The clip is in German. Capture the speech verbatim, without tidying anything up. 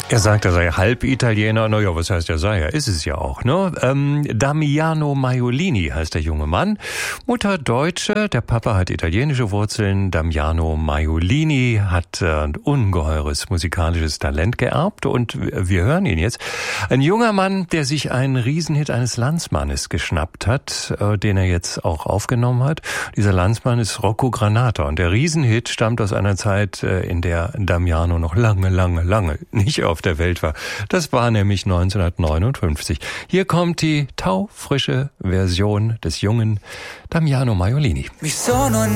Er sagt, er sei halb Italiener. Na ja, was heißt er sei? Er ist es ja auch, ne? Ähm, Damiano Maiolini heißt der junge Mann. Mutter Deutsche, der Papa hat italienische Wurzeln. Damiano Maiolini hat äh, ein ungeheures musikalisches Talent geerbt und wir hören ihn jetzt. Ein junger Mann, der sich einen Riesenhit eines Landsmannes geschnappt hat, äh, den er jetzt auch aufgenommen hat. Dieser Landsmann ist Rocco Granata und der Riesenhit stammt aus einer Zeit, äh, in der Damiano noch lange, lange, lange nicht auf der Welt war. Das war nämlich neunzehnhundertneunundfünfzig. Hier kommt die taufrische Version des jungen Damiano Maiolini. Mi sono